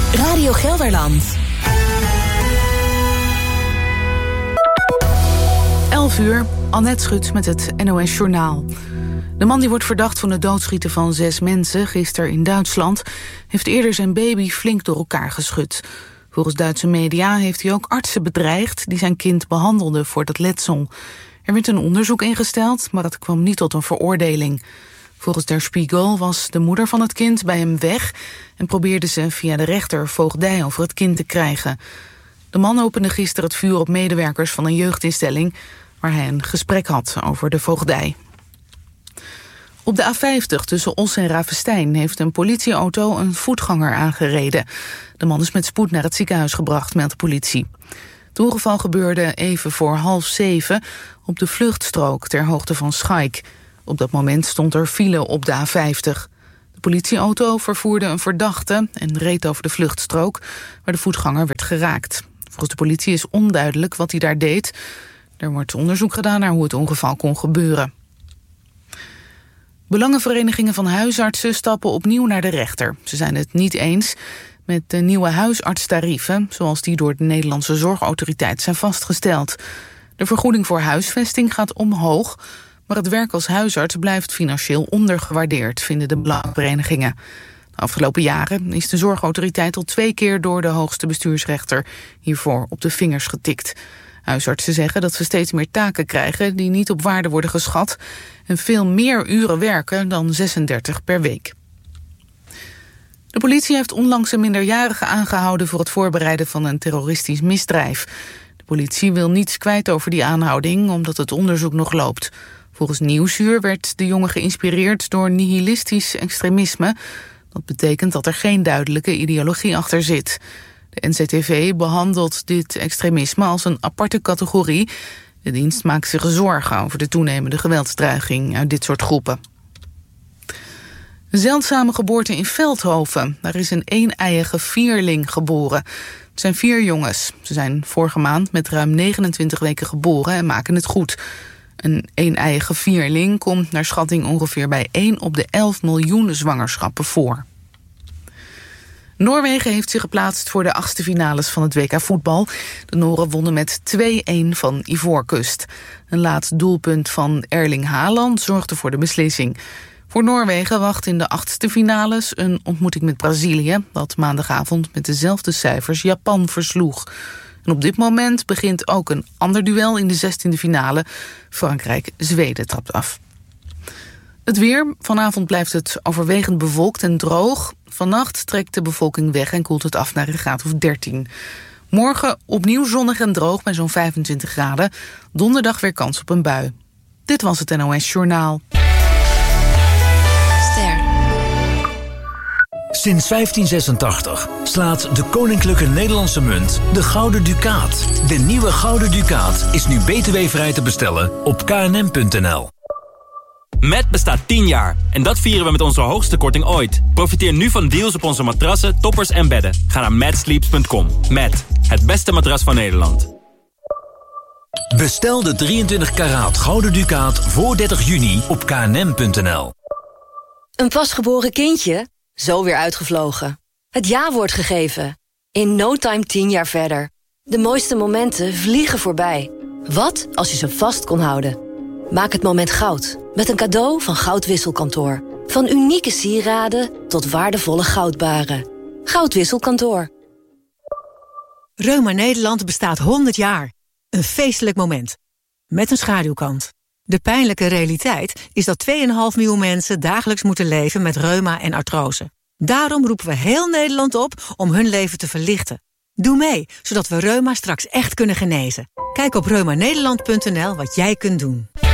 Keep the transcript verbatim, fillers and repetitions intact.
Radio Gelderland. elf uur, Annette Schut met het N O S Journaal. De man die wordt verdacht van het doodschieten van zes mensen gisteren in Duitsland heeft eerder zijn baby flink door elkaar geschud. Volgens Duitse media heeft hij ook artsen bedreigd die zijn kind behandelden voor dat letsel. Er werd een onderzoek ingesteld, maar het kwam niet tot een veroordeling. Volgens Der Spiegel was de moeder van het kind bij hem weg en probeerde ze via de rechter voogdij over het kind te krijgen. De man opende gisteren het vuur op medewerkers van een jeugdinstelling waar hij een gesprek had over de voogdij. Op de A vijftig tussen Os en Ravestein heeft een politieauto een voetganger aangereden. De man is met spoed naar het ziekenhuis gebracht, meldt de politie. Het ongeval gebeurde even voor half zeven op de vluchtstrook ter hoogte van Schaik. Op dat moment stond er file op de A vijftig. De politieauto vervoerde een verdachte en reed over de vluchtstrook waar de voetganger werd geraakt. Volgens de politie is onduidelijk wat hij daar deed. Er wordt onderzoek gedaan naar hoe het ongeval kon gebeuren. Belangenverenigingen van huisartsen stappen opnieuw naar de rechter. Ze zijn het niet eens met de nieuwe huisartstarieven, zoals die door de Nederlandse Zorgautoriteit zijn vastgesteld. De vergoeding voor huisvesting gaat omhoog, maar het werk als huisarts blijft financieel ondergewaardeerd, vinden de belangenverenigingen. De afgelopen jaren is de Zorgautoriteit al twee keer door de hoogste bestuursrechter hiervoor op de vingers getikt. Huisartsen zeggen dat ze steeds meer taken krijgen die niet op waarde worden geschat en veel meer uren werken dan zesendertig per week. De politie heeft onlangs een minderjarige aangehouden voor het voorbereiden van een terroristisch misdrijf. De politie wil niets kwijt over die aanhouding omdat het onderzoek nog loopt. Volgens Nieuwsuur werd de jongen geïnspireerd door nihilistisch extremisme. Dat betekent dat er geen duidelijke ideologie achter zit. De N C T V behandelt dit extremisme als een aparte categorie. De dienst maakt zich zorgen over de toenemende geweldsdreiging uit dit soort groepen. Een zeldzame geboorte in Veldhoven. Daar is een een-eiige vierling geboren. Het zijn vier jongens. Ze zijn vorige maand met ruim negenentwintig weken geboren en maken het goed. Een een-eiige vierling komt naar schatting ongeveer bij één op de elf miljoen zwangerschappen voor. Noorwegen heeft zich geplaatst voor de achtste finales van het W K voetbal. De Noren wonnen met twee-een van Ivoorkust. Een laat doelpunt van Erling Haaland zorgde voor de beslissing. Voor Noorwegen wacht in de achtste finales een ontmoeting met Brazilië, dat maandagavond met dezelfde cijfers Japan versloeg. En op dit moment begint ook een ander duel in de zestiende finale. Frankrijk-Zweden trapt af. Het weer. Vanavond blijft het overwegend bewolkt en droog. Vannacht trekt de bevolking weg en koelt het af naar een graad of dertien. Morgen opnieuw zonnig en droog bij zo'n vijfentwintig graden. Donderdag weer kans op een bui. Dit was het N O S Journaal. Ster. Sinds vijftien zesentachtig slaat de Koninklijke Nederlandse Munt de Gouden Ducaat. De nieuwe Gouden Ducaat is nu B T W-vrij te bestellen op k n m punt n l. Met bestaat tien jaar en dat vieren we met onze hoogste korting ooit. Profiteer nu van deals op onze matrassen, toppers en bedden. Ga naar mad sleeps punt com. Mad, het beste matras van Nederland. Bestel de drieëntwintig karaat Gouden Ducaat voor dertig juni op k n m punt n l. Een pasgeboren kindje? Zo weer uitgevlogen. Het ja-woord gegeven. In no time tien jaar verder. De mooiste momenten vliegen voorbij. Wat als je ze vast kon houden? Maak het moment goud met een cadeau van Goudwisselkantoor. Van unieke sieraden tot waardevolle goudbaren. Goudwisselkantoor. Reuma Nederland bestaat honderd jaar. Een feestelijk moment. Met een schaduwkant. De pijnlijke realiteit is dat twee komma vijf miljoen mensen dagelijks moeten leven met reuma en artrose. Daarom roepen we heel Nederland op om hun leven te verlichten. Doe mee, zodat we reuma straks echt kunnen genezen. Kijk op reuma nederland punt n l wat jij kunt doen.